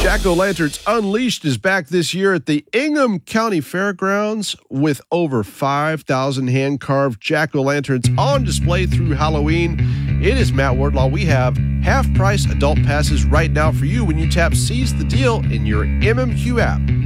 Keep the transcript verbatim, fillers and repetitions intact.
Jack-O-Lanterns Unleashed is back this year at the Ingham County Fairgrounds with over five thousand hand-carved Jack-O-Lanterns on display through Halloween. It is Matt Wardlaw. We have half-price adult passes right now for you when you tap Seize the Deal in your M M Q app.